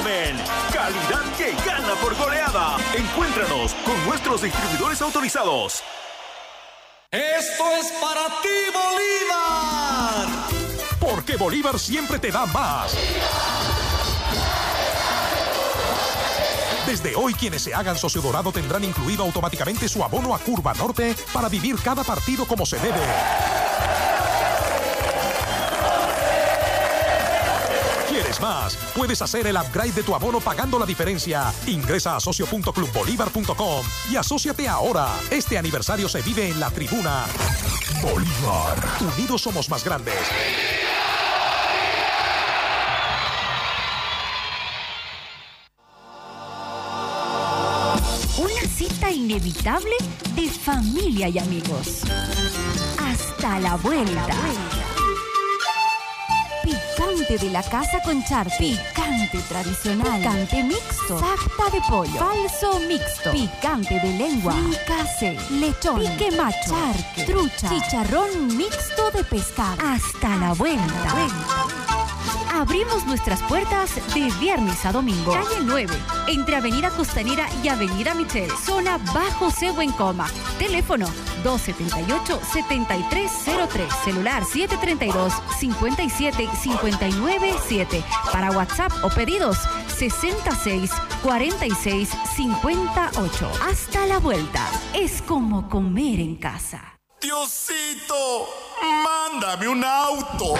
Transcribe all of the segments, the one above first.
Marvel. Calidad que gana por goleada. Encuéntranos con nuestros distribuidores autorizados. ¡Esto es para ti, Bolívar! Porque Bolívar siempre te da más. Desde hoy, quienes se hagan socio dorado tendrán incluido automáticamente su abono a Curva Norte para vivir cada partido como se debe. ¿Quieres más? Puedes hacer el upgrade de tu abono pagando la diferencia. Ingresa a socio.clubbolivar.com y asóciate ahora. Este aniversario se vive en la tribuna. Bolívar. Unidos somos más grandes. Una cita inevitable de familia y amigos. Hasta la vuelta. Picante de la casa con charque. Picante tradicional. Picante mixto. Sarta de pollo. Falso mixto. Picante de lengua. Fricase. Lechón. Pique macho. Charque. Trucha. Chicharrón mixto de pescado. Hasta la vuelta. Abrimos nuestras puertas de viernes a domingo. Calle 9, entre Avenida Costanera y Avenida Michel. Zona Bajo Cebo en Coma. Teléfono 278-7303. Celular 732-57-597. Para WhatsApp o pedidos 66-46-58. Hasta la vuelta. Es como comer en casa. Diosito, mándame un auto.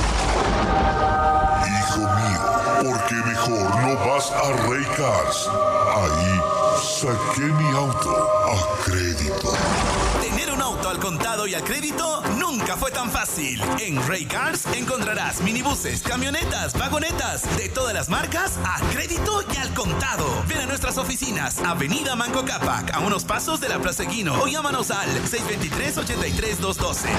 Hijo mío, ¿por qué mejor no vas a Rey Cars? Ahí saqué mi auto a crédito. Tener un auto al contado y al crédito nunca fue tan fácil. En Rey Cars encontrarás minibuses, camionetas, vagonetas de todas las marcas a crédito y al contado. Ven a nuestras oficinas, Avenida Manco Cápac, a unos pasos de la Plaza Equino, o llámanos al 623-83212.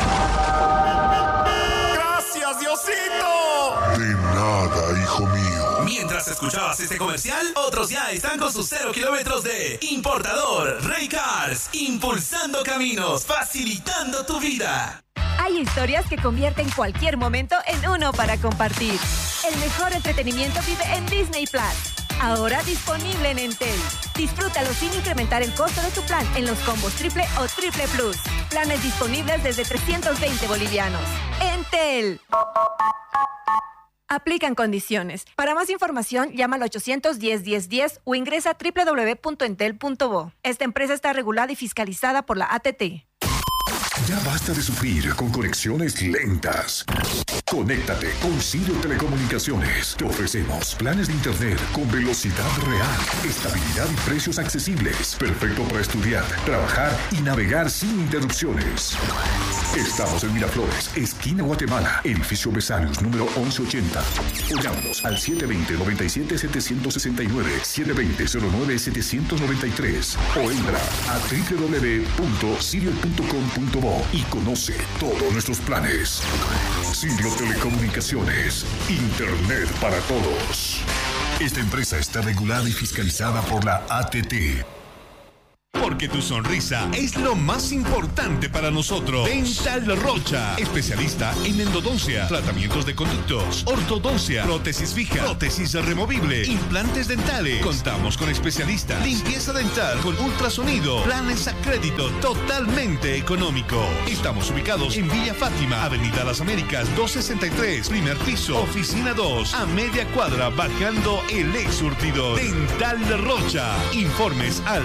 ¡Gracias, Diosito! De nada, hijo mío. Mientras escuchabas este comercial, otros ya están con sus 0 kilómetros de importador. Rey Cars, impulsando caminos, facilitando tu vida. Hay historias que convierten cualquier momento en uno para compartir. El mejor entretenimiento vive en Disney Plus. Ahora disponible en Entel. Disfrútalo sin incrementar el costo de tu plan en los combos triple o triple plus. Planes disponibles desde 320 bolivianos. Entel. Aplican condiciones. Para más información, llama al 810-1010 o ingresa a www.entel.bo. Esta empresa está regulada y fiscalizada por la ATT. Ya basta de sufrir con conexiones lentas. Conéctate con Sirio Telecomunicaciones. Te ofrecemos planes de internet con velocidad real, estabilidad y precios accesibles. Perfecto para estudiar, trabajar y navegar sin interrupciones. Estamos en Miraflores, esquina Guatemala, edificio Besarios, número 1180. O llámanos al 720-97-769, 720-09-793 o entra a www.sirio.com.bo y conoce todos nuestros planes. Sirio Telecomunicaciones, Internet para todos. Esta empresa está regulada y fiscalizada por la ATT. Porque tu sonrisa es lo más importante para nosotros. Dental Rocha, especialista en endodoncia, tratamientos de conductos, ortodoncia, prótesis fija, prótesis removible, implantes dentales. Contamos con especialistas, limpieza dental con ultrasonido, planes a crédito totalmente económico. Estamos ubicados en Villa Fátima, Avenida Las Américas 263, primer piso, oficina 2, a media cuadra bajando el ex surtidor. Dental Rocha. Informes al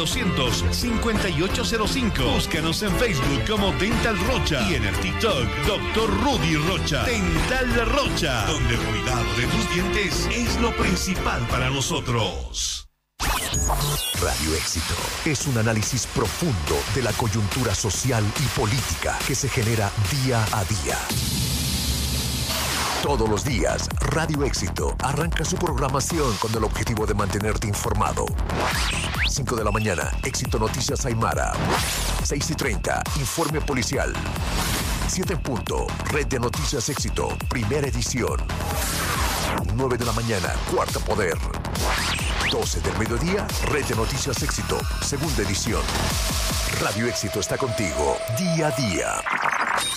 7200-5805. Búscanos en Facebook como Dental Rocha y en el TikTok Dr. Rudy Rocha. Dental Rocha, donde el cuidado de tus dientes es lo principal para nosotros. Radio Éxito es un análisis profundo de la coyuntura social y política que se genera día a día. Todos los días, Radio Éxito arranca su programación con el objetivo de mantenerte informado. 5 de la mañana, Éxito Noticias Aymara. 6:30, Informe Policial. 7 en punto, Red de Noticias Éxito, primera edición. 9 de la mañana, Cuarto Poder. 12 del mediodía, Red de Noticias Éxito, segunda edición. Radio Éxito está contigo, día a día.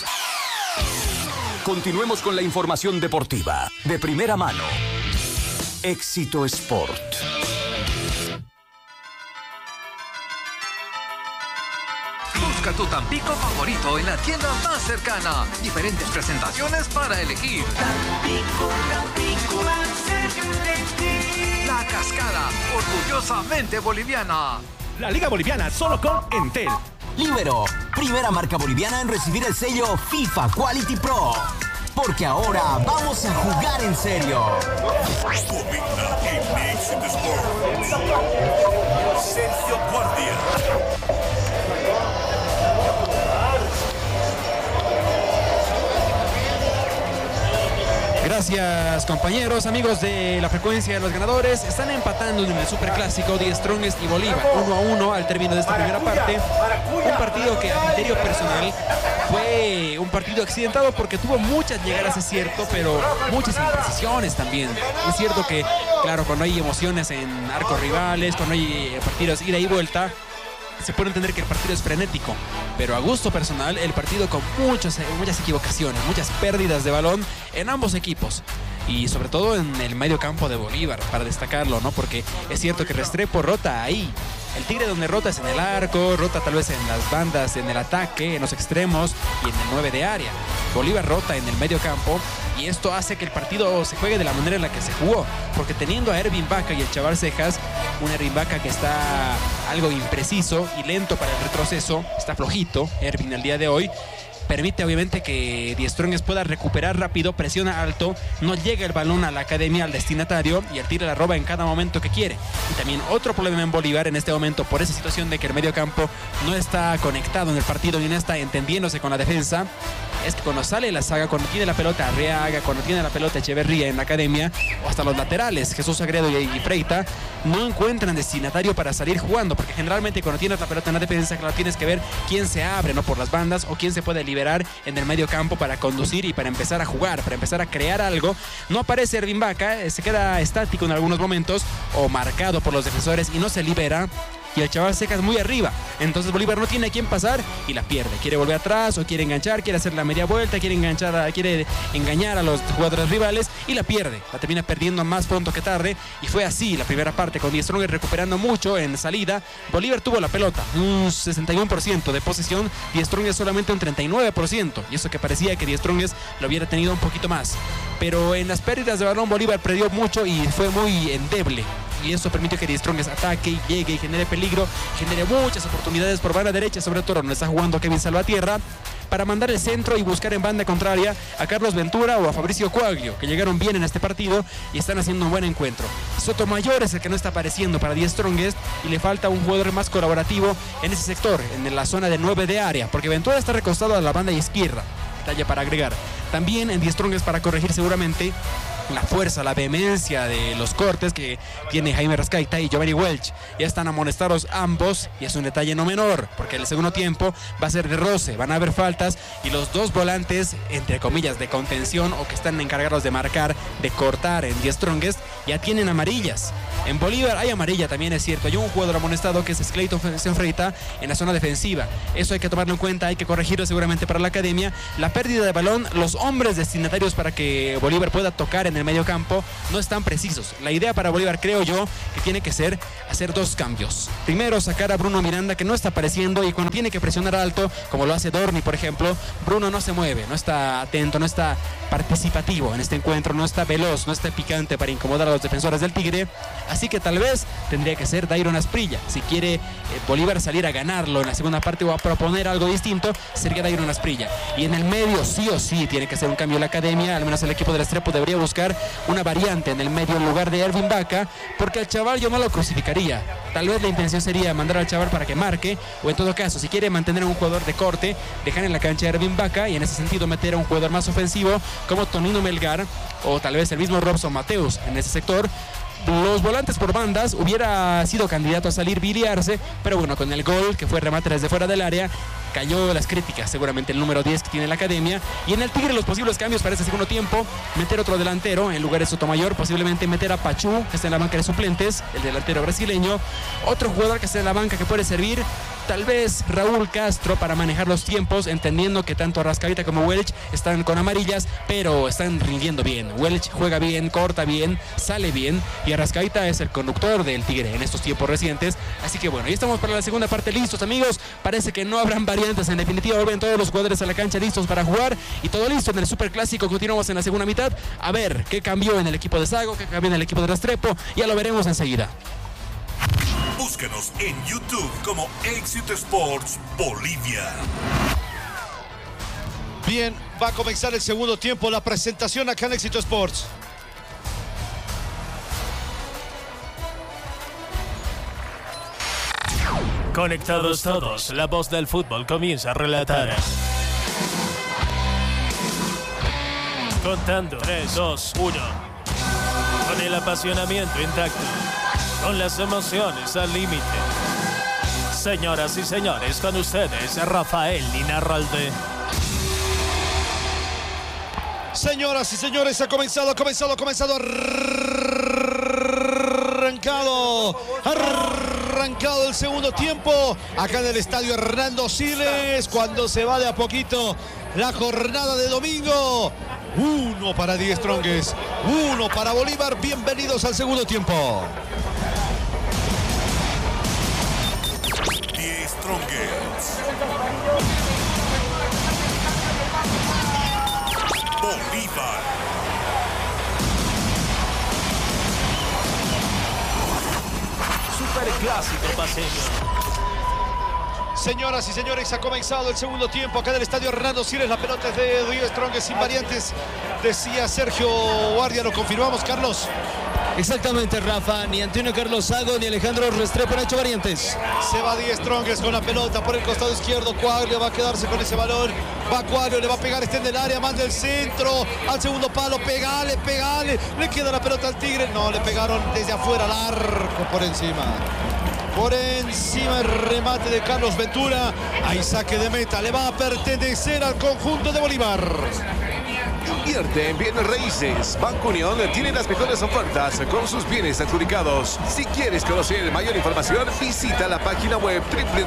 Continuemos con la información deportiva, de primera mano. Éxito Sport. Busca tu Tampico favorito en la tienda más cercana. Diferentes presentaciones para elegir. Tampico, más cerca de ti. La Cascada, orgullosamente boliviana. La Liga Boliviana solo con Entel. Libero, primera marca boliviana en recibir el sello FIFA Quality Pro. Porque ahora vamos a jugar en serio. Comenta en Éxito Sport. Sergio Guardia. Gracias, compañeros, amigos de la frecuencia de los ganadores. Están empatando en el Superclásico The Strongest y Bolívar 1-1 al término de esta primera parte. Un partido que a criterio personal fue un partido accidentado porque tuvo muchas llegadas, es cierto, pero muchas imprecisiones también. Es cierto que, claro, cuando hay emociones en arcos rivales, cuando hay partidos ida y vuelta, se puede entender que el partido es frenético, pero a gusto personal el partido con muchas equivocaciones, muchas pérdidas de balón en ambos equipos y sobre todo en el medio campo de Bolívar, para destacarlo, ¿no? Porque es cierto que Restrepo rota ahí. El Tigre donde rota es en el arco, rota tal vez en las bandas, en el ataque, en los extremos y en el 9 de área. Bolívar rota en el medio campo y esto hace que el partido se juegue de la manera en la que se jugó, porque teniendo a Ervin Vaca y el Chaval Cejas, un Ervin Vaca que está algo impreciso y lento para el retroceso, está flojito Ervin el día de hoy, permite obviamente que Die Strongest pueda recuperar rápido, presiona alto, no llega el balón a la academia, al destinatario, y el Tigre la roba en cada momento que quiere. Y también otro problema en Bolívar en este momento, por esa situación de que el medio campo no está conectado en el partido ni no está entendiéndose con la defensa, es que cuando sale la saga, cuando tiene la pelota Arriaga, cuando tiene la pelota Echeverría en la academia, o hasta los laterales, Jesús Sagredo y Freita, no encuentran destinatario para salir jugando, porque generalmente cuando tienes la pelota en la defensa, claro, tienes que ver quién se abre, ¿no? Por las bandas, o quién se puede liberar en el medio campo para conducir y para empezar a jugar, para empezar a crear algo. No aparece Ervin Vaca, se queda estático en algunos momentos, o marcado por los defensores y no se libera. Y el Chaval Cejas muy arriba, entonces Bolívar no tiene a quién pasar y la pierde. Quiere volver atrás o quiere enganchar, quiere hacer la media vuelta, quiere engañar a los jugadores rivales y la pierde. La termina perdiendo más pronto que tarde y fue así la primera parte, con Die Strongest recuperando mucho en salida. Bolívar tuvo la pelota, un 61% de posesión, Die Strongest solamente un 39%, y eso que parecía que Die Strongest lo hubiera tenido un poquito más. Pero en las pérdidas de balón Bolívar perdió mucho y fue muy endeble. Y eso permitió que Die Strongest ataque y llegue y genere peligro, genere muchas oportunidades por banda derecha, sobre todo donde está jugando Kevin Salvatierra, para mandar el centro y buscar en banda contraria a Carlos Ventura o a Fabricio Coaglio, que llegaron bien en este partido y están haciendo un buen encuentro. Sotomayor es el que no está apareciendo para Die Strongest y le falta un jugador más colaborativo en ese sector, en la zona de 9 de área, porque Ventura está recostado a la banda izquierda. Detalle para agregar. También en Die Strongest, para corregir seguramente la fuerza, la vehemencia de los cortes que tiene Jaime Rascaita y Giovanni Welch. Ya están amonestados ambos y es un detalle no menor, porque el segundo tiempo va a ser de roce, van a haber faltas y los dos volantes, entre comillas, de contención o que están encargados de marcar, de cortar en Die Strongest, ya tienen amarillas. En Bolívar hay amarilla también, es cierto. Hay un jugador amonestado que es Clayton Freita en la zona defensiva. Eso hay que tomarlo en cuenta, hay que corregirlo seguramente para la academia. La pérdida de balón, los hombres destinatarios para que Bolívar pueda tocar en el medio campo no están precisos. La idea para Bolívar, creo yo, que tiene que ser hacer dos cambios. Primero, sacar a Bruno Miranda, que no está apareciendo, y cuando tiene que presionar alto, como lo hace Dorni, por ejemplo, Bruno no se mueve, no está atento, no está participativo en este encuentro, no está veloz, no está picante para incomodar a los defensores del Tigre. Así que tal vez tendría que ser Dairon Asprilla. Si quiere Bolívar salir a ganarlo en la segunda parte o a proponer algo distinto, sería Dairon Asprilla. Y en el medio sí o sí tiene que hacer un cambio en la academia. Al menos el equipo del Restrepo debería buscar una variante en el medio en lugar de Ervin Vaca, porque al Chaval yo no lo crucificaría. Tal vez la intención sería mandar al Chaval para que marque, o en todo caso, si quiere mantener a un jugador de corte, dejar en la cancha a Ervin Vaca y en ese sentido meter a un jugador más ofensivo como Tonino Melgar o tal vez el mismo Robson Mateus en ese sector. Los volantes por bandas hubiera sido candidato a salir Billy Arce, pero bueno, con el gol que fue remate desde fuera del área, cayó las críticas, seguramente el número 10 que tiene la academia. Y en el Tigre los posibles cambios para este segundo tiempo: meter otro delantero en lugar de Sotomayor, posiblemente meter a Pachú, que está en la banca de suplentes, el delantero brasileño, otro jugador que está en la banca que puede servir, tal vez Raúl Castro para manejar los tiempos, entendiendo que tanto Arrascaeta como Welch están con amarillas, pero están rindiendo bien. Welch juega bien, corta bien, sale bien, y Arrascaeta es el conductor del Tigre en estos tiempos recientes. Así que bueno, ya estamos para la segunda parte listos, amigos. Parece que no habrán variantes, en definitiva vuelven todos los jugadores a la cancha listos para jugar y todo listo en el Superclásico. Continuamos en la segunda mitad, a ver qué cambió en el equipo de Sago, qué cambió en el equipo de Restrepo, ya lo veremos enseguida. Búscanos en YouTube como Éxito Sports Bolivia. Bien, va a comenzar el segundo tiempo, la presentación acá en Éxito Sports. Conectados todos, la voz del fútbol comienza a relatar. Contando 3, 2, 1. Con el apasionamiento intacto, con las emociones al límite. Señoras y señores, con ustedes Rafael Linarralde. Señoras y señores, ha comenzado, arrancado el segundo tiempo, acá en el estadio Hernando Siles, cuando se va de a poquito la jornada de domingo. 1 para Die Strongest, 1 para Bolívar. Bienvenidos al segundo tiempo. Die Strongest. Bolívar. Superclásico paseño. Señoras y señores, ha comenzado el segundo tiempo acá del estadio Hernando Siles. La pelota es de Die Strongest sin variantes, decía Sergio Guardia. ¿Lo confirmamos, Carlos? Exactamente, Rafa. Ni Antonio Carlos Sago ni Alejandro Restrepo han hecho variantes. Se va Die Strongest con la pelota por el costado izquierdo. Quaglio va a quedarse con ese balón. Va Quaglio, le va a pegar, está en el área, manda el centro al segundo palo. Pegale. Le queda la pelota al Tigre. No, le pegaron desde afuera al arco por encima. Por encima el remate de Carlos Ventura. Hay saque de meta. Le va a pertenecer al conjunto de Bolívar. Invierte en bienes raíces. Banco Unión tiene las mejores ofertas con sus bienes adjudicados. Si quieres conocer mayor información, visita la página web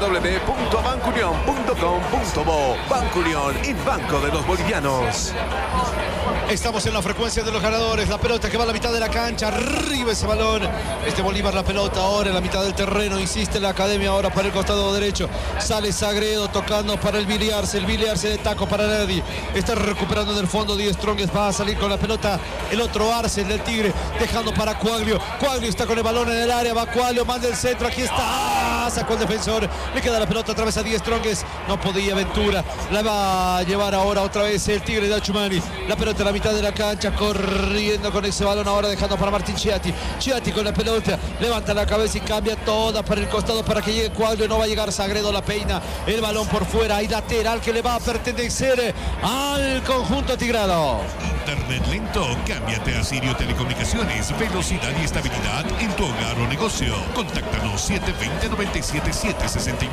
www.bancounion.com.bo. Banco Unión, el banco de los bolivianos. Estamos en la frecuencia de los ganadores. La pelota que va a la mitad de la cancha. Arriba ese balón. Este Bolívar, la pelota ahora en la mitad del terreno. Insiste la academia ahora para el costado derecho. Sale Sagredo tocando para el Biliarse. El Biliarse de taco para Nerdy. Está recuperando en el fondo Die Strongest. Va a salir con la pelota el otro Arce, el del Tigre. Dejando para Quaglio. Quaglio está con el balón en el área. Va Quaglio, manda el centro. Aquí está. Sacó el defensor. Le queda la pelota otra vez a Die Strongest. No podía Ventura. La va a llevar ahora otra vez el Tigre de Achumani. La pelota en la mitad de la cancha, corriendo con ese balón ahora, dejando para Martín Chiatti. Chiatti con la pelota, levanta la cabeza y cambia toda para el costado para que llegue Quaglio. No va a llegar Sagredo, la peina, el balón por fuera. Hay lateral que le va a pertenecer al conjunto tigrado. Internet lento, cámbiate a Sirio Telecomunicaciones. Velocidad y estabilidad en tu hogar o negocio. Contáctanos 720-97769.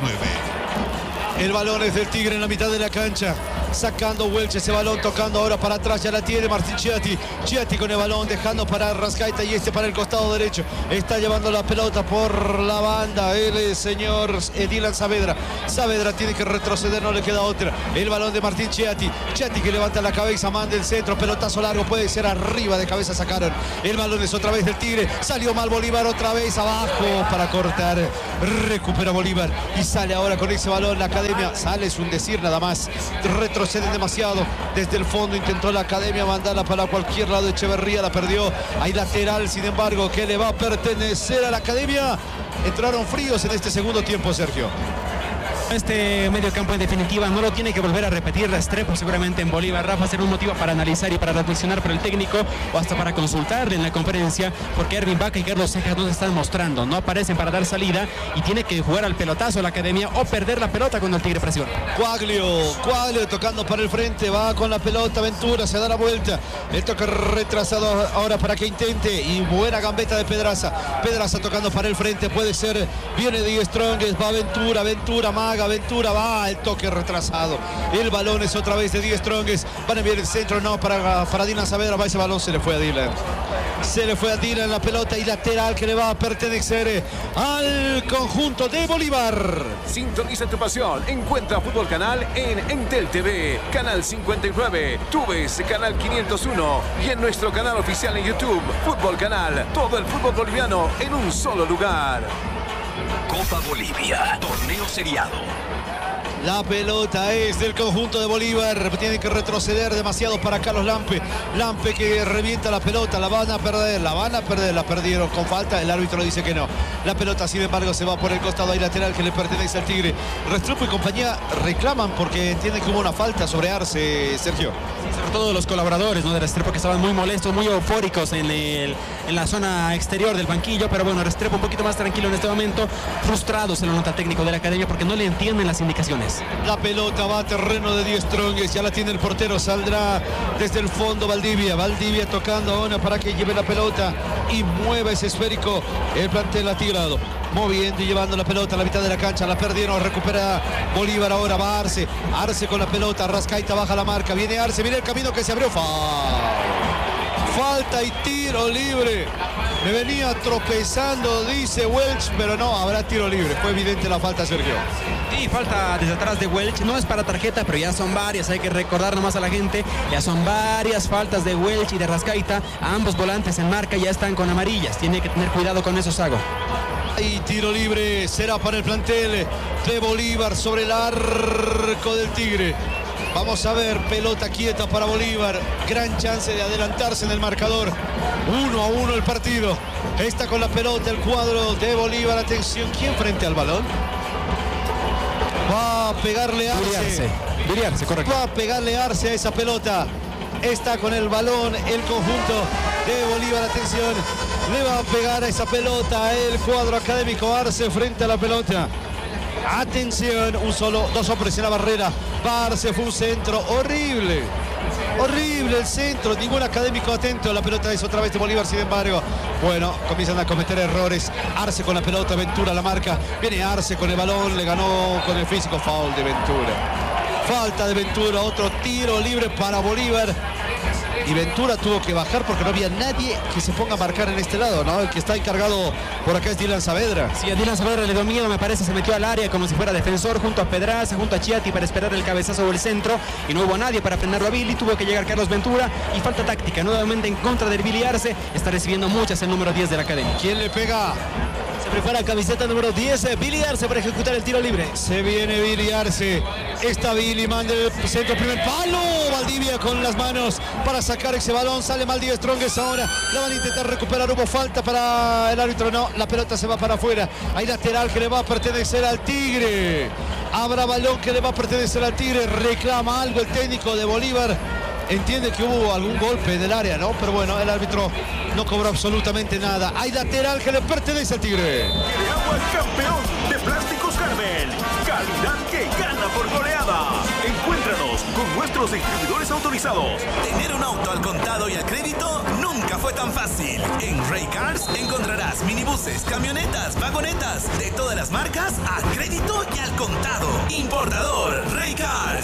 El balón es del Tigre en la mitad de la cancha. Sacando Welch ese balón, tocando ahora para atrás. Ya la tiene Martín Chiatti. Chiatti con el balón, dejando para Arrascaeta y este para el costado derecho. Está llevando la pelota por la banda el señor Dylan Saavedra. Saavedra tiene que retroceder, no le queda otra. El balón de Martín Chiatti. Chiatti que levanta la cabeza, manda el centro. Pelotazo largo, puede ser arriba, de cabeza sacaron. El balón es otra vez del Tigre. Salió mal Bolívar, otra vez abajo para cortar. Recupera Bolívar y sale ahora con ese balón la academia. Sale, es un decir nada más. Retroceden demasiado. Desde el fondo intentó la academia mandarla para cualquier lado. Echeverría la perdió. Hay lateral, sin embargo, que le va a pertenecer a la academia. Entraron fríos en este segundo tiempo, Sergio. Este medio campo en definitiva no lo tiene que volver a repetir Restrepo seguramente en Bolívar. Rafa, será un motivo para analizar y para reflexionar por el técnico o hasta para consultarle en la conferencia, porque Ervin Vaca y Carlos Cejas no se están mostrando, no aparecen para dar salida y tiene que jugar al pelotazo la academia o perder la pelota cuando el Tigre presiona. Quaglio tocando para el frente, va con la pelota Ventura, se da la vuelta, el toque retrasado ahora para que intente y buena gambeta de Pedraza tocando para el frente, puede ser, viene Die Strongest, va Ventura, Maga, llega Ventura, va el toque retrasado. El balón es otra vez de Die Strongest. Van a enviar el centro, no, para Dylan Saavedra. Va ese balón, se le fue a Dylan. Se le fue a Dylan la pelota y lateral que le va a pertenecer al conjunto de Bolívar. Sintoniza tu pasión. Encuentra Fútbol Canal en Entel TV, Canal 59, Tuves, Canal 501 y en nuestro canal oficial en YouTube, Fútbol Canal. Todo el fútbol boliviano en un solo lugar. Copa Bolivia, torneo seriado. La pelota es del conjunto de Bolívar. Tiene que retroceder demasiado para Carlos Lampe. Lampe que revienta la pelota. La van a perder. La perdieron con falta. El árbitro dice que no. La pelota, sin embargo, se va por el costado ahí lateral que le pertenece al Tigre. Restrepo y compañía reclaman porque entienden que hubo una falta sobre Arce, Sergio. Sí, sobre todo los colaboradores, ¿no?, de Restrepo, que estaban muy molestos, muy eufóricos en la zona exterior del banquillo. Pero bueno, Restrepo un poquito más tranquilo en este momento. Frustrado se lo nota técnico de la academia porque no le entienden las indicaciones. La pelota va a terreno de Die Strongest. Ya la tiene el portero. Saldrá desde el fondo Valdivia. Valdivia tocando ahora para que lleve la pelota y mueva ese esférico el plantel atigrado. Moviendo y llevando la pelota a la mitad de la cancha. La perdieron. Recupera Bolívar. Ahora va Arce. Arce con la pelota. Rascaita baja la marca. Viene Arce. Viene el camino que se abrió. Falta y tiro libre. Me venía tropezando, dice Welch, pero no, habrá tiro libre. Fue evidente la falta, Sergio. Sí, falta desde atrás de Welch. No es para tarjeta, pero ya son varias. Hay que recordar nomás a la gente. Ya son varias faltas de Welch y de Rascaita. A ambos volantes en marca ya están con amarillas. Tiene que tener cuidado con eso, Sago. Y tiro libre será para el plantel de Bolívar sobre el arco del Tigre. Vamos a ver, pelota quieta para Bolívar. Gran chance de adelantarse en el marcador. 1-1 el partido. Está con la pelota el cuadro de Bolívar. Atención, ¿quién frente al balón? Va a pegarle Arce. Viriarse, correcto. Va a pegarle Arce a esa pelota. Está con el balón el conjunto de Bolívar. Atención, le va a pegar a esa pelota el cuadro académico. Arce frente a la pelota. Atención, dos hombres en la barrera. Arce, fue un centro horrible. Horrible el centro, ningún académico atento. La pelota es otra vez de Bolívar, sin embargo. Bueno, comienzan a cometer errores. Arce con la pelota, Ventura la marca. Viene Arce con el balón, le ganó con el físico. Foul de Ventura. Falta de Ventura, otro tiro libre para Bolívar. Y Ventura tuvo que bajar porque no había nadie que se ponga a marcar en este lado, ¿no? El que está encargado por acá es Dylan Saavedra. Sí, a Dylan Saavedra le dio miedo, me parece, se metió al área como si fuera defensor junto a Pedraza, junto a Chiati para esperar el cabezazo o el centro y no hubo nadie para frenarlo a Billy, tuvo que llegar Carlos Ventura y falta táctica nuevamente en contra del Billy Arce, está recibiendo muchas el número 10 de la academia. ¿Quién le pega? Se prepara camiseta número 10, Billy Arce para ejecutar el tiro libre. Se viene Billy Arce. Está Billy, manda el centro, primer palo. Valdivia con las manos para sacar ese balón. Sale mal Die Strongest ahora. La van a intentar recuperar. Hubo falta para el árbitro. No, la pelota se va para afuera. Hay lateral que le va a pertenecer al Tigre. Habrá balón que le va a pertenecer al Tigre. Reclama algo el técnico de Bolívar. Entiende que hubo algún golpe del área, ¿no? Pero bueno, el árbitro no cobró absolutamente nada. Hay lateral que le pertenece al Tigre. De agua campeón de Plásticos Carmel. Calidad que gana por goleada. Encuéntranos con nuestros distribuidores autorizados. Tener un auto al contado y al crédito nunca fue tan fácil. En Ray Cars encontrarás minibuses, camionetas, vagonetas de todas las marcas a crédito y al contado. Importador Ray Cars.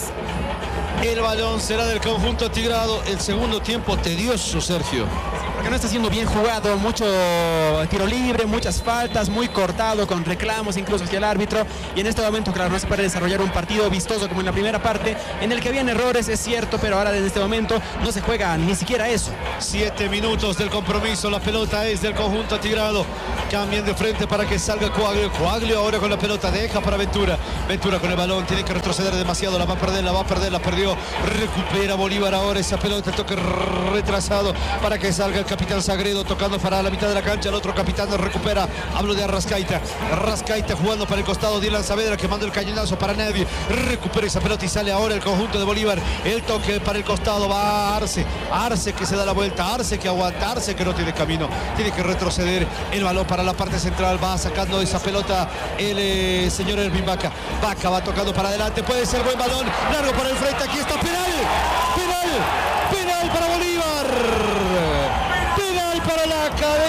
El balón será del conjunto tigrado. El segundo tiempo tedioso, Sergio. Porque no está siendo bien jugado, mucho tiro libre, muchas faltas, muy cortado, con reclamos incluso hacia el árbitro. Y en este momento, claro, no se puede desarrollar un partido vistoso como en la primera parte, en el que habían errores, es cierto, pero ahora desde este momento no se juega ni siquiera eso. 7 minutos del compromiso, la pelota es del conjunto tigrado. Cambian de frente para que salga Coaglio. Coaglio ahora con la pelota, deja para Ventura. Ventura con el balón, tiene que retroceder demasiado, la va a perder, la perdió. Recupera Bolívar ahora esa pelota, el toque retrasado para que salga el capitán Sagredo tocando para la mitad de la cancha. El otro capitán recupera, hablo de Arrascaita. Arrascaita jugando para el costado, Dylan Saavedra que manda el cañonazo para nadie. Recupera esa pelota y sale ahora el conjunto de Bolívar. El toque para el costado, va Arce. Arce que se da la vuelta, Arce que aguanta, Arce que no tiene camino, tiene que retroceder. El balón para la parte central, va sacando esa pelota el señor Ervin Vaca. Vaca va tocando para adelante, puede ser buen balón, largo para el frente, aquí está penal, penal para Bolívar. Penal para la Academia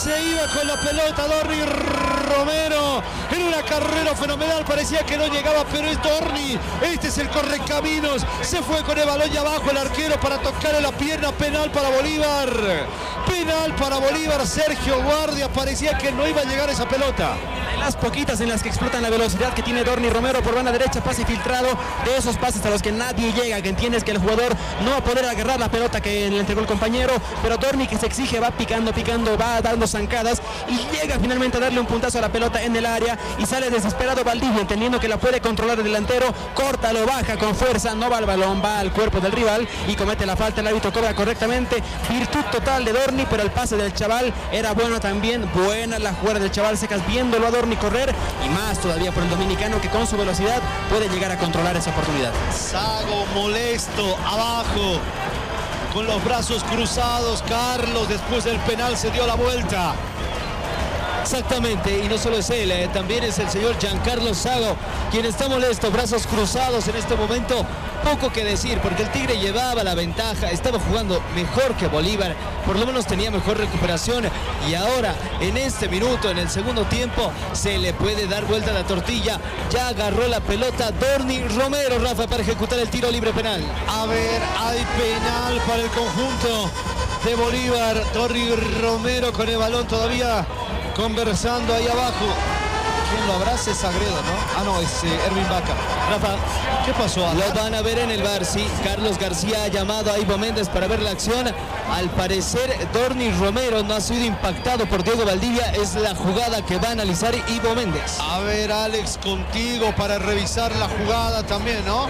Se iba con la pelota Dorni Romero en una carrera fenomenal. Parecía que no llegaba, pero es Dorni. Este es el correcaminos. Se fue con el balón y abajo el arquero para tocarle la pierna. Penal para Bolívar. Penal para Bolívar. Sergio Guardia. Parecía que no iba a llegar esa pelota. Las poquitas en las que explotan la velocidad que tiene Dorni Romero por banda derecha, pase filtrado, de esos pases a los que nadie llega, que entiendes que el jugador no va a poder agarrar la pelota que le entregó el compañero, pero Dorni, que se exige, va picando, va dando zancadas y llega finalmente a darle un puntazo a la pelota en el área y sale desesperado Valdivia, entendiendo que la puede controlar el delantero, corta, lo baja con fuerza, no va al balón, va al cuerpo del rival y comete la falta. El árbitro cobra correctamente, virtud total de Dorni, pero el pase del chaval era bueno también, buena la jugada del chaval Secas, viéndolo a Dorni correr, y más todavía por el dominicano, que con su velocidad puede llegar a controlar esa oportunidad. Sago molesto abajo con los brazos cruzados. Carlos, después del penal, se dio la vuelta. Exactamente, y no solo es él, también es el señor Giancarlo Sago, quien está molesto, brazos cruzados en este momento. Poco que decir, porque el Tigre llevaba la ventaja, estaba jugando mejor que Bolívar, por lo menos tenía mejor recuperación, y ahora en este minuto, en el segundo tiempo, se le puede dar vuelta a la tortilla. Ya agarró la pelota Dorni Romero, Rafa, para ejecutar el tiro libre penal. A ver, hay penal para el conjunto de Bolívar. Dorni Romero con el balón todavía conversando ahí abajo. ¿Quién lo abraza? Es Sagredo, ¿no? Ah, no, es Erwin Vaca. Rafa, ¿qué pasó? Lo van a ver en el VAR, sí. Carlos García ha llamado a Ivo Méndez para ver la acción. Al parecer, Dorni Romero no ha sido impactado por Diego Valdivia. Es la jugada que va a analizar Ivo Méndez. A ver, Alex, contigo para revisar la jugada también, ¿no?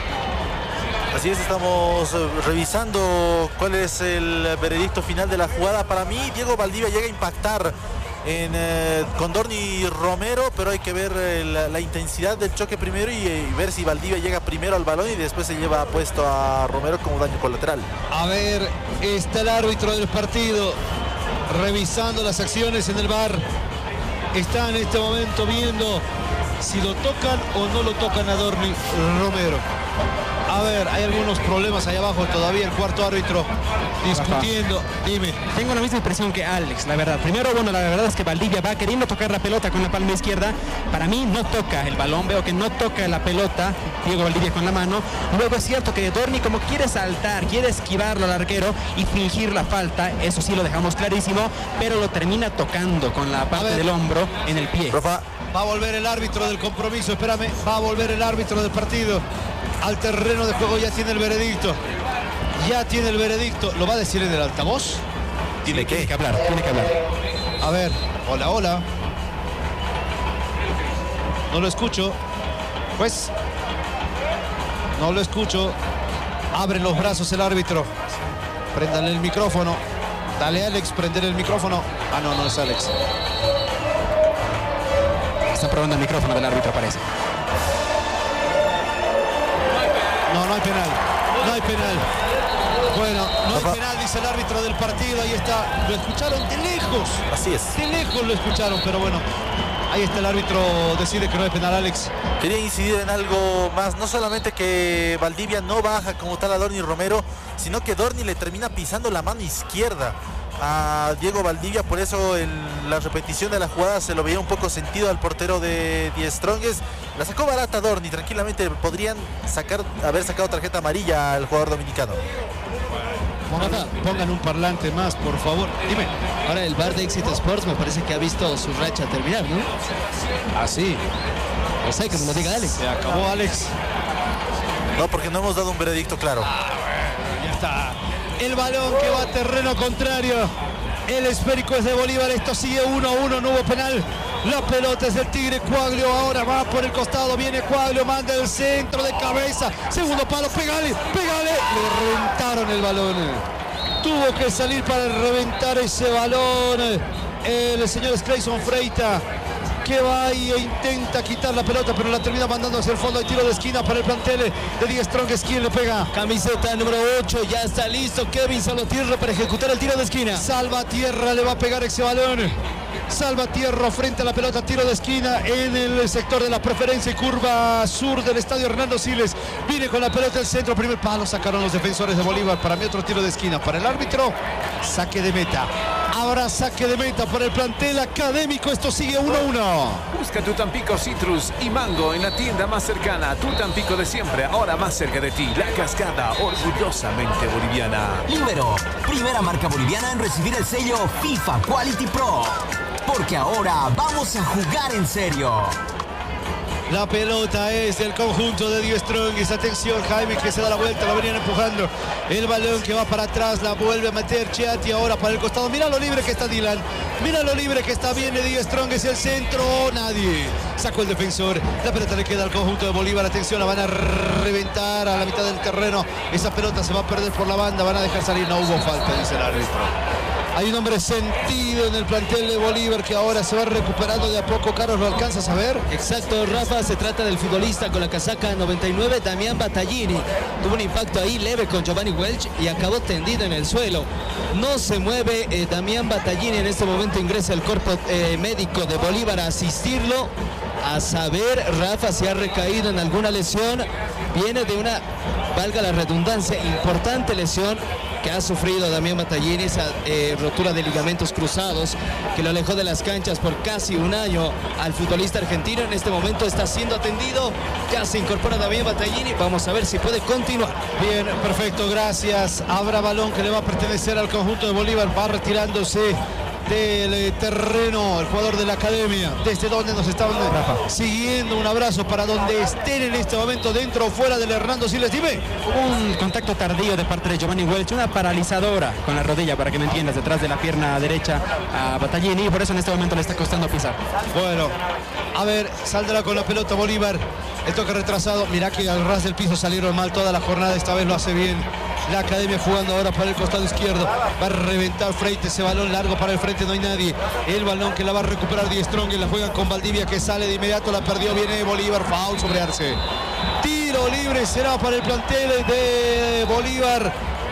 Así es, estamos revisando cuál es el veredicto final de la jugada. Para mí, Diego Valdivia llega a impactar con Dorni Romero, pero hay que ver la intensidad del choque primero y ver si Valdivia llega primero al balón y después se lleva puesto a Romero como daño colateral. A ver, está el árbitro del partido revisando las acciones en el VAR. Está en este momento viendo si lo tocan o no lo tocan a Dorni Romero. A ver, hay algunos problemas ahí abajo todavía, el cuarto árbitro discutiendo. Dime. Tengo la misma impresión que Alex, la verdad. Primero, bueno, la verdad es que Valdivia va queriendo tocar la pelota con la palma izquierda. Para mí no toca el balón, veo que no toca la pelota Diego Valdivia con la mano. Luego es cierto que Dorni, como quiere saltar, quiere esquivarlo al arquero y fingir la falta, eso sí lo dejamos clarísimo, pero lo termina tocando con la parte del hombro en el pie. Va a volver el árbitro del compromiso, espérame, va a volver el árbitro del partido al terreno de juego. Ya tiene el veredicto, ¿lo va a decir en el altavoz? Tiene que hablar. A ver, hola. No lo escucho. Pues, no lo escucho. Abre los brazos el árbitro. Préndale el micrófono. Dale, Alex, prender el micrófono. Ah, no es Alex. Está probando el micrófono del árbitro, parece. No hay penal. Bueno, no hay penal, dice el árbitro del partido. Ahí está. Lo escucharon de lejos. Así es. De lejos lo escucharon, pero bueno. Ahí está el árbitro, decide que no hay penal, Alex. Quería incidir en algo más. No solamente que Valdivia no baja como tal a Dorni Romero, sino que Dorni le termina pisando la mano izquierda a Diego Valdivia. Por eso en la repetición de la jugada se lo veía un poco sentido al portero de Die Strongest. La sacó barata Dorni, tranquilamente podrían haber sacado tarjeta amarilla al jugador dominicano. Pongan un parlante más, por favor. Dime. Ahora el VAR de Éxito Sports me parece que ha visto su racha terminar, ¿no? Ah, sí. O sea, que me lo diga Alex. Se acabó, Alex. No, porque no hemos dado un veredicto claro. Ya está. El balón que va a terreno contrario. El esférico es de Bolívar. Esto sigue 1-1. No hubo penal. La pelota es del Tigre. Cuaglio ahora va por el costado. Viene Cuaglio. Manda el centro de cabeza. Segundo palo. Pégale. Le reventaron el balón. Tuvo que salir para reventar ese balón el señor Clayson Freita, que va y intenta quitar la pelota, pero la termina mandando hacia el fondo. Hay tiro de esquina para el plantel de Die Strongest. ¿Quién le pega? Camiseta número 8, ya está listo Kevin Salvatierra para ejecutar el tiro de esquina. Salvatierra le va a pegar ese balón. Salvatierra frente a la pelota, tiro de esquina en el sector de la preferencia y curva sur del estadio Hernando Siles. Viene con la pelota el centro, primer palo, sacaron los defensores de Bolívar. Para mí otro tiro de esquina para el árbitro, saque de meta. A Habrá saque de meta para el plantel académico. Esto sigue 1-1. Busca tu Tampico Citrus y Mango en la tienda más cercana. Tu Tampico de siempre, ahora más cerca de ti. La Cascada, orgullosamente boliviana. Libero, primera marca boliviana en recibir el sello FIFA Quality Pro. Porque ahora vamos a jugar en serio. La pelota es del conjunto de Die Strongest. Atención, Jaime, que se da la vuelta, lo venían empujando. El balón que va para atrás, la vuelve a meter Chiati ahora para el costado. Mira lo libre que está Dylan. Mira lo libre que está bien de Die Strongest. El centro, nadie. Sacó el defensor. La pelota le queda al conjunto de Bolívar. Atención, la van a reventar a la mitad del terreno. Esa pelota se va a perder por la banda. Van a dejar salir. No hubo falta, dice el árbitro. Hay un hombre sentido en el plantel de Bolívar que ahora se va recuperando de a poco. Carlos, ¿lo alcanzas a ver? Exacto, Rafa, se trata del futbolista con la casaca 99, Damián Battaglini. Tuvo un impacto ahí leve con Giovanni Welch y acabó tendido en el suelo. No se mueve Damián Battaglini. En este momento ingresa el cuerpo médico de Bolívar a asistirlo. A saber, Rafa, si ha recaído en alguna lesión. Viene de una, valga la redundancia, importante lesión que ha sufrido Damián Battaglini, esa rotura de ligamentos cruzados que lo alejó de las canchas por casi un año al futbolista argentino. En este momento está siendo atendido, ya se incorpora Damián Battaglini, vamos a ver si puede continuar. Bien, perfecto, gracias. Habrá balón que le va a pertenecer al conjunto de Bolívar, va retirándose del terreno el jugador de la academia. Desde donde nos estaban siguiendo, un abrazo para donde estén en este momento, dentro o fuera del Hernando Siles. Dime. Un contacto tardío de parte de Giovanni Welch, una paralizadora con la rodilla, para que me entiendas, detrás de la pierna derecha a Battaglini, y por eso en este momento le está costando pisar. Bueno, a ver, saldrá con la pelota Bolívar. El toque retrasado. Mirá que al ras del piso salieron mal toda la jornada, esta vez lo hace bien la academia, jugando ahora para el costado izquierdo. Va a reventar Freite, ese balón largo para el frente, no hay nadie. El balón que la va a recuperar Die Strongest, la juegan con Valdivia, que sale de inmediato, la perdió, viene Bolívar, foul sobre Arce. Tiro libre será para el plantel de Bolívar.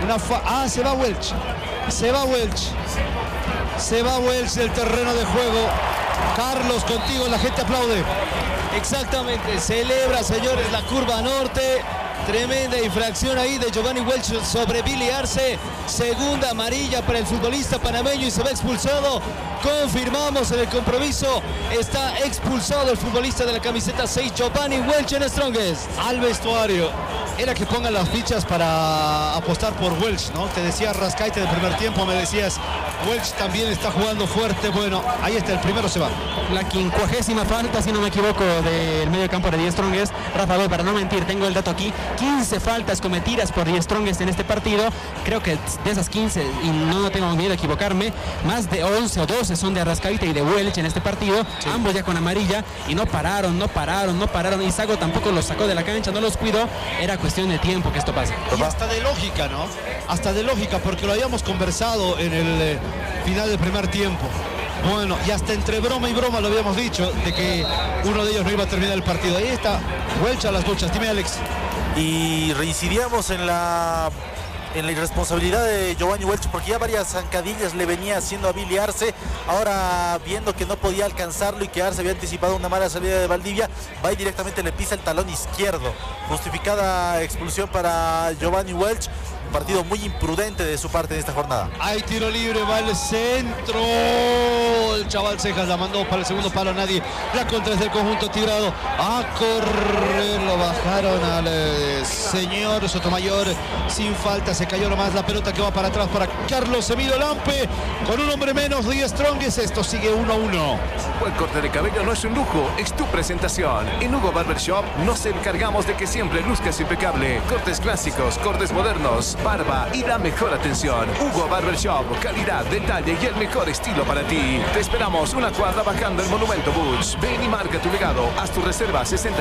Se va Welch. Se va Welch del terreno de juego. Carlos, contigo, la gente aplaude. Exactamente, celebra, señores, la curva norte. Tremenda infracción ahí de Giovanni Welch sobre Billy Arce. Segunda amarilla para el futbolista panameño y se va expulsado. Confirmamos en el compromiso. Está expulsado el futbolista de la camiseta 6, Giovanni Welch en Strongest. Al vestuario. Era que pongan las fichas para apostar por Welch, ¿no? Te decía Rascaite del primer tiempo, me decías, Welch también está jugando fuerte. Bueno, ahí está, el primero se va. La 50ª falta, si no me equivoco, del medio campo de Die Strongest. Rafa, para no mentir, tengo el dato aquí. 15 faltas cometidas por Die Strongest en este partido. Creo que de esas 15, y no tengo miedo a equivocarme, más de 11 o 12 son de Arrascaita y de Welch en este partido. Sí. Ambos ya con amarilla, y no pararon. Y Sago tampoco los sacó de la cancha, no los cuidó. Era cuestión de tiempo que esto pase. Y hasta de lógica, ¿no? Hasta de lógica, porque lo habíamos conversado en el final del primer tiempo. Bueno, y hasta entre broma y broma lo habíamos dicho, de que uno de ellos no iba a terminar el partido. Ahí está Welch a las luchas. Dime, Alex. Y reincidíamos en la irresponsabilidad de Giovanni Welch, porque ya varias zancadillas le venía haciendo a Billy Arce. Ahora, viendo que no podía alcanzarlo y que Arce había anticipado una mala salida de Valdivia, va y directamente le pisa el talón izquierdo. Justificada expulsión para Giovanni Welch. Un partido muy imprudente de su parte en esta jornada. Hay tiro libre, va el centro. El chaval Cejas la mandó para el segundo palo, nadie. La contra es del conjunto Tirado. A correr, lo bajaron al señor Sotomayor sin falta. Se cayó nomás la pelota que va para atrás para Carlos Emilio Lampe. Con un hombre menos, Die Strongest. Esto sigue 1-1. Buen corte de cabello no es un lujo, es tu presentación. En Hugo Barbershop nos encargamos de que siempre luzcas impecable. Cortes clásicos, cortes modernos, barba y la mejor atención. Hugo Barbershop, calidad, detalle y el mejor estilo para ti. Te esperamos una cuadra bajando el Monumento Bush. Ven y marca tu legado. Haz tu reserva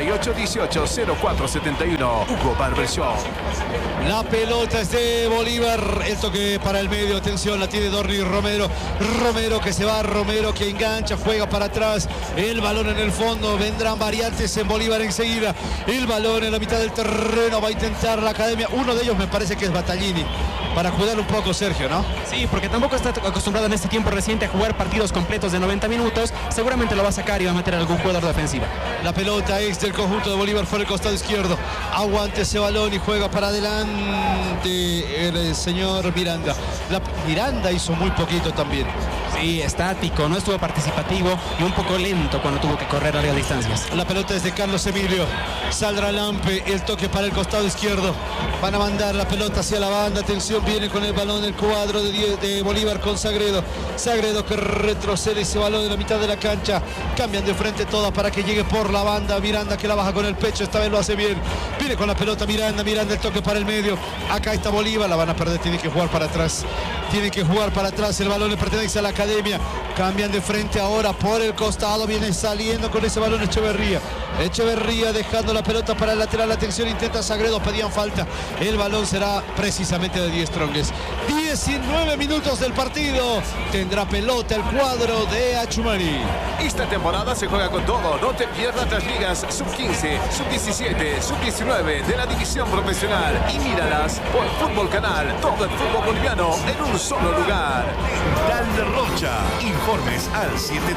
6818-0471. Hugo Barbershop. La pelota es de Bolívar. El toque para el medio. Atención, la tiene Dorni Romero. Romero que se va, Romero que engancha, juega para atrás. El balón en el fondo. Vendrán variantes en Bolívar enseguida. El balón en la mitad del terreno. Va a intentar la academia. Uno de ellos me parece que es Battaglini. Para cuidar un poco, Sergio, ¿no? Sí, porque tampoco está acostumbrado en este tiempo reciente a jugar partidos completos de 90 minutos. Seguramente lo va a sacar y va a meter a algún jugador de ofensiva. La pelota es del conjunto de Bolívar por el costado izquierdo. Aguante ese balón y juega para adelante el señor Miranda. Miranda hizo muy poquito también. Sí, estático, no estuvo participativo y un poco lento cuando tuvo que correr a largas distancias. La pelota es de Carlos Emilio. Saldrá Lampe, el toque para el costado izquierdo. Van a mandar la pelota hacia la banda. Atención, viene con el balón el cuadro de Bolívar con Sagredo. Sagredo que retrocede ese balón en la mitad de la cancha. Cambian de frente todas para que llegue por la banda. Miranda que la baja con el pecho, esta vez lo hace bien. Viene con la pelota Miranda el toque para el medio. Acá está Bolívar, la van a perder, tiene que jugar para atrás. Tiene que jugar para atrás, el balón le pertenece a la Academia. Cambian de frente ahora por el costado, viene saliendo con ese balón Echeverría. Echeverría dejando la pelota para el lateral, atención, intenta Sagredo, pedían falta. El balón será precisamente de Die Strongest. 19 minutos del partido, tendrá pelota el cuadro de Achumani. Esta temporada se juega con todo, no te pierdas las ligas sub-15, sub-17, sub-19 de la división profesional y míralas por Fútbol Canal, todo el fútbol boliviano en un solo lugar. Dental Rocha. Informes al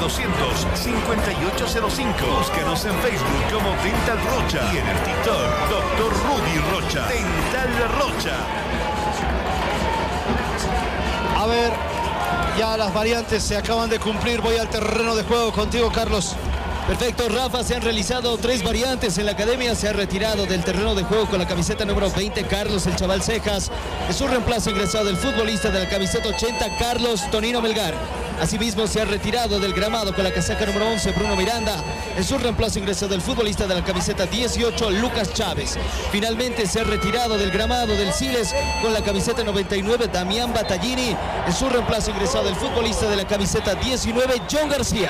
7200-5805. Búscanos en Facebook como Dental Rocha y en el TikTok Dr. Rudy Rocha. Dental Rocha. A ver, ya las variantes se acaban de cumplir. Voy al terreno de juego contigo, Carlos. Perfecto, Rafa, se han realizado 3 variantes en la Academia. Se ha retirado del terreno de juego con la camiseta número 20, Carlos el Chaval Cejas. En su reemplazo ingresado el futbolista de la camiseta 80, Carlos Tonino Melgar. Asimismo se ha retirado del gramado con la casaca número 11, Bruno Miranda. En su reemplazo ingresado el futbolista de la camiseta 18, Lucas Chávez. Finalmente se ha retirado del gramado del Siles con la camiseta 99, Damián Battaglini. En su reemplazo ingresado el futbolista de la camiseta 19, John García.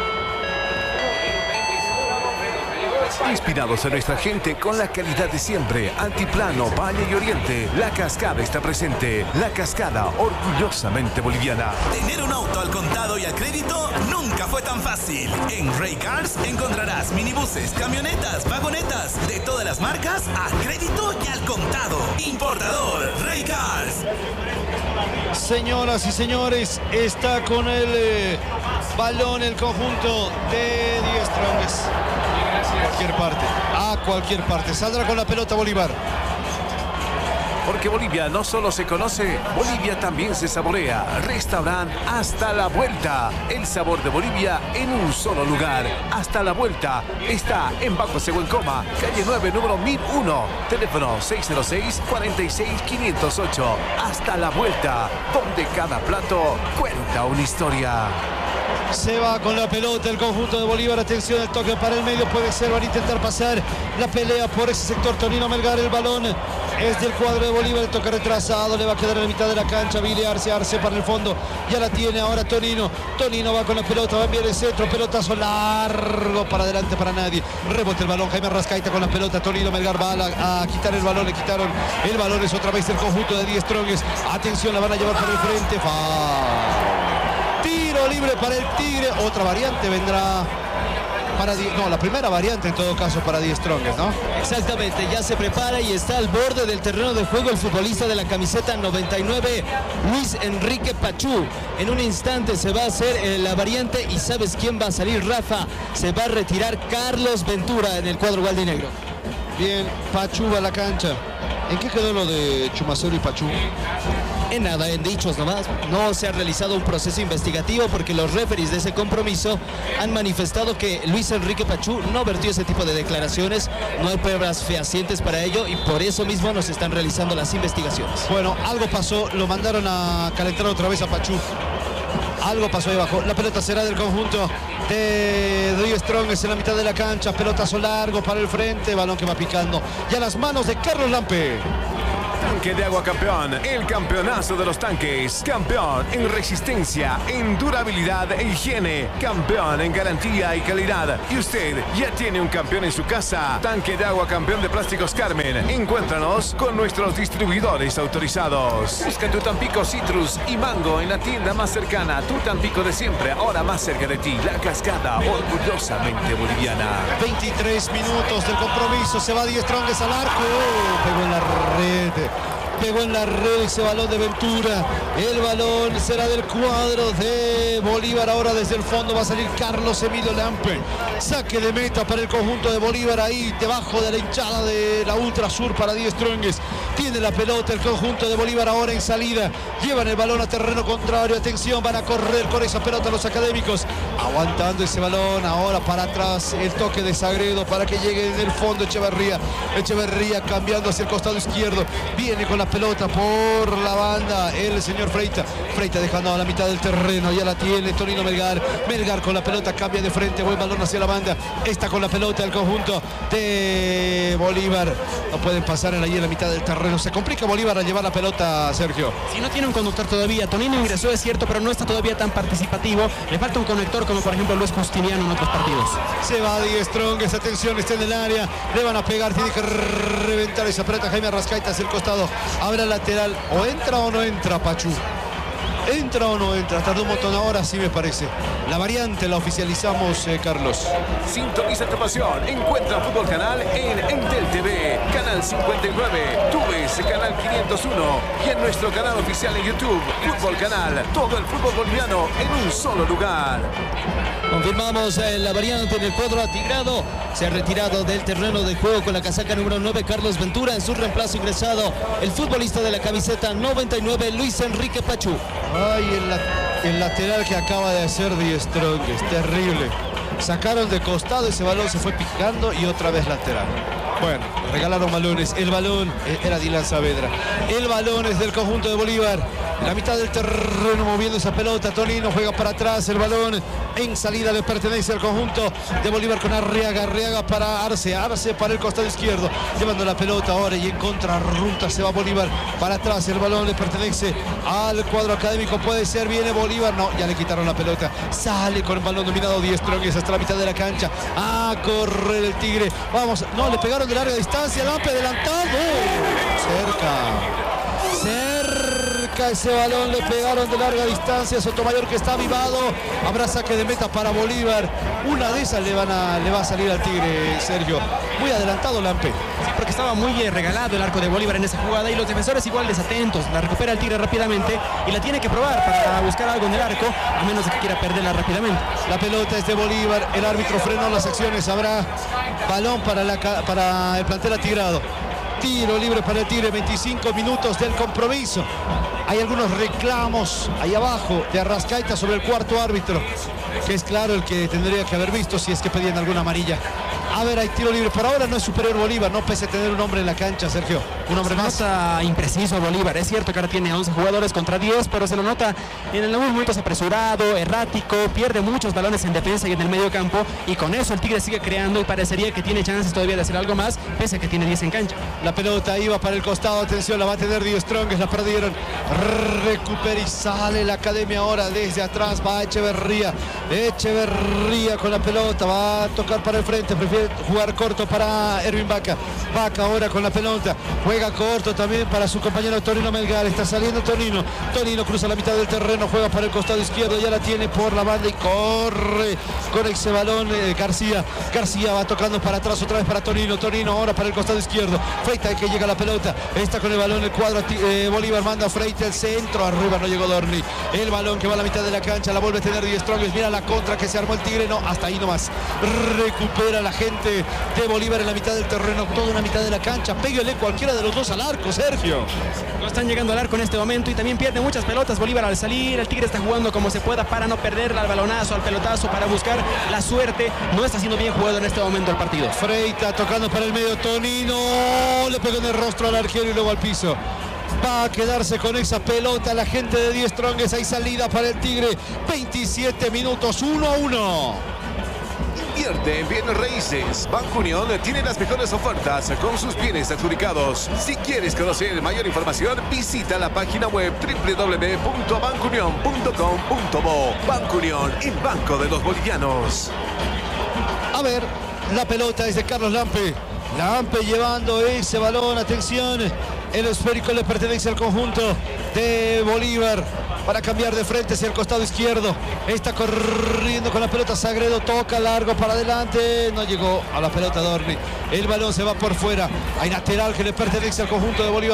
Inspirados en nuestra gente con la calidad de siempre. Altiplano, Valle y Oriente. La Cascada está presente. La Cascada, orgullosamente boliviana. Tener un auto al contado y al crédito nunca fue tan fácil. En Ray Cars encontrarás minibuses, camionetas, vagonetas de todas las marcas a crédito y al contado. Importador Ray Cars. Señoras y señores, está con el balón el conjunto de Die Strongest. A cualquier parte. Saldrá con la pelota Bolívar. Porque Bolivia no solo se conoce, Bolivia también se saborea. Restaurant Hasta la Vuelta. El sabor de Bolivia en un solo lugar. Hasta la Vuelta está en Bajo Seguencoma, calle 9, número 1001. Teléfono 606-46-508. Hasta la Vuelta, donde cada plato cuenta una historia. Se va con la pelota el conjunto de Bolívar. Atención, el toque para el medio. Puede ser, van a intentar pasar la pelea por ese sector. Tonino Melgar, el balón es del cuadro de Bolívar. El toque retrasado, le va a quedar en la mitad de la cancha. Vile Arce para el fondo. Ya la tiene ahora Tonino. Tonino va con la pelota, va a enviar el centro. Pelotazo largo para adelante para nadie. Rebote el balón. Jaime Rascaita con la pelota. Tonino Melgar va a quitar el balón. Le quitaron el balón. Es otra vez el conjunto de Die Strongest. Atención, la van a llevar por el frente. Tiro libre para el Tigre. Otra variante vendrá para la primera variante en todo caso para Die Strongest, ¿no? Exactamente, ya se prepara y está al borde del terreno de juego el futbolista de la camiseta 99, Luis Enrique Pachú. En un instante se va a hacer la variante y ¿sabes quién va a salir, Rafa? Se va a retirar Carlos Ventura en el cuadro gualdinegro. Bien, Pachú va a la cancha. ¿En qué quedó lo de Chumacero y Pachú? En nada, en dichos nomás. No se ha realizado un proceso investigativo porque los referees de ese compromiso han manifestado que Luis Enrique Pachú no vertió ese tipo de declaraciones. No hay pruebas fehacientes para ello y por eso mismo nos están realizando las investigaciones. Bueno, algo pasó, lo mandaron a calentar otra vez a Pachú. Algo pasó ahí abajo. La pelota será del conjunto de Die Strongest en la mitad de la cancha. Pelotazo largo para el frente. Balón que va picando. Ya las manos de Carlos Lampe. Tanque de agua campeón, el campeonazo de los tanques, campeón en resistencia, en durabilidad e higiene, campeón en garantía y calidad. Y usted ya tiene un campeón en su casa. Tanque de agua campeón de Plásticos Carmen. Encuéntranos con nuestros distribuidores autorizados. Busca tu Tampico Citrus y Mango en la tienda más cercana. Tu Tampico de siempre, ahora más cerca de ti. La Cascada, orgullosamente boliviana. 23 minutos del compromiso. Se va Die Strongest al arco. Pegó en la red. pegó en la red ese balón de Ventura. El balón será del cuadro de Bolívar. Ahora desde el fondo va a salir Carlos Emilio Lampe. Saque de meta para el conjunto de Bolívar, ahí debajo de la hinchada de la Ultra Sur para Die Strongest. Tiene la pelota el conjunto de Bolívar ahora en salida. Llevan el balón a terreno contrario. Atención, van a correr con esa pelota los académicos. Aguantando ese balón, ahora para atrás el toque de Sagredo para que llegue en el fondo Echeverría. Echeverría cambiando hacia el costado izquierdo. Viene con la pelota por la banda el señor Freita. Freita dejando a la mitad del terreno. Ya la tiene Tonino Melgar. Melgar con la pelota cambia de frente. Buen balón hacia la banda. Está con la pelota el conjunto de Bolívar. No pueden pasar allí en la mitad del terreno. Se complica Bolívar a llevar la pelota, Sergio. Si no tiene un conductor todavía. Tonino ingresó, es cierto, pero no está todavía tan participativo. Le falta un conector como por ejemplo Luis Justiniano en otros partidos. Se va Die Strongest. Atención, está en el área. Le van a pegar. Tiene que reventar esa pelota. Jaime Arrascaita hacia el costado. Habrá lateral. O entra o no entra Pachú. ¿Entra o no entra? Tardó un montón ahora, sí me parece. La variante la oficializamos, Carlos. Sintoniza tu pasión. Encuentra Fútbol Canal en Entel TV, Canal 59. Tú ves Canal 501. Y en nuestro canal oficial en YouTube, Fútbol Canal. Todo el fútbol boliviano en un solo lugar. Confirmamos la variante en el cuadro atigrado. Se ha retirado del terreno de juego con la casaca número 9 Carlos Ventura. En su reemplazo ingresado el futbolista de la camiseta 99 Luis Enrique Pachú. Ay, el lateral que acaba de hacer Die Strongest, terrible. Sacaron de costado, ese balón se fue picando y otra vez lateral. Bueno, regalaron balones. El balón era Dylan Saavedra. El balón es del conjunto de Bolívar. En la mitad del terreno moviendo esa pelota. Tonino juega para atrás. El balón en salida le pertenece al conjunto de Bolívar con Arriaga. Arriaga para Arce. Arce para el costado izquierdo. Llevando la pelota ahora y en contrarruta se va Bolívar para atrás. El balón le pertenece al cuadro académico. Puede ser, viene Bolívar. No, ya le quitaron la pelota. Sale con el balón dominado Die Strongest hasta la mitad de la cancha. A correr el Tigre. Vamos, no, le pegaron de larga distancia. Lampe adelantado. Cerca ese balón, le pegaron de larga distancia. Sotomayor que está avivado. Habrá saque de meta para Bolívar. Una de esas le va a salir al Tigre, Sergio. Muy adelantado Lampe. Sí, porque estaba muy regalado el arco de Bolívar en esa jugada y los defensores igual desatentos. La recupera el Tigre rápidamente y la tiene que probar para buscar algo en el arco, a menos de que quiera perderla rápidamente. La pelota es de Bolívar. El árbitro frenó las acciones. Habrá balón para el plantel atigrado. Tiro libre para el Tigre, 25 minutos del compromiso. Hay algunos reclamos ahí abajo de Arrascaita sobre el cuarto árbitro, que es claro el que tendría que haber visto si es que pedían alguna amarilla. A ver, hay tiro libre. Por ahora no es superior Bolívar, no pese a tener un hombre en la cancha, Sergio. Un hombre más. Se nota impreciso Bolívar. Es cierto que ahora tiene 11 jugadores contra 10, pero se lo nota en algunos momentos apresurado, errático, pierde muchos balones en defensa y en el medio campo, y con eso el Tigre sigue creando y parecería que tiene chances todavía de hacer algo más, pese a que tiene 10 en cancha. La pelota iba para el costado, atención, la va a tener Die Strongest, la perdieron. Recupera y sale la academia ahora desde atrás, va Echeverría. Echeverría con la pelota, va a tocar para el frente, prefiere jugar corto para Erwin Vaca. Vaca ahora con la pelota, juega corto también para su compañero Tonino Melgar. Está saliendo Tonino. Tonino cruza la mitad del terreno, juega para el costado izquierdo, ya la tiene por la banda y corre con ese balón García. García va tocando para atrás otra vez para Tonino. Tonino ahora para el costado izquierdo. Freita que llega la pelota, está con el balón el cuadro. Bolívar manda a Freita el centro, arriba no llegó Dorni. El balón que va a la mitad de la cancha, la vuelve a tener Die Strongest. Mira la contra que se armó el Tigre, no, hasta ahí nomás. Recupera la gente de Bolívar en la mitad del terreno, toda una mitad de la cancha. Pégale cualquiera de los dos al arco, Sergio. No están llegando al arco en este momento y también pierde muchas pelotas Bolívar al salir. El Tigre está jugando como se pueda para no perderla, al balonazo, al pelotazo, para buscar la suerte. No está siendo bien jugado en este momento el partido. Freita tocando para el medio, Tonino le pegó en el rostro al arquero y luego al piso. Va a quedarse con esa pelota la gente de Die Strongest. Hay salida para el Tigre. 27 minutos, 1-1. Invierte en bienes raíces. Banco Unión tiene las mejores ofertas con sus bienes adjudicados. Si quieres conocer mayor información, visita la página web www.bancounion.com.bo. Banco Unión, el banco de los bolivianos. A ver, la pelota es de Carlos Lampe. Lampe llevando ese balón, atención. El esférico le pertenece al conjunto de Bolívar. Para cambiar de frente hacia el costado izquierdo. Está corriendo con la pelota Sagredo. Toca largo para adelante. No llegó a la pelota Dorni. El balón se va por fuera. Hay lateral que le pertenece al conjunto de Bolívar.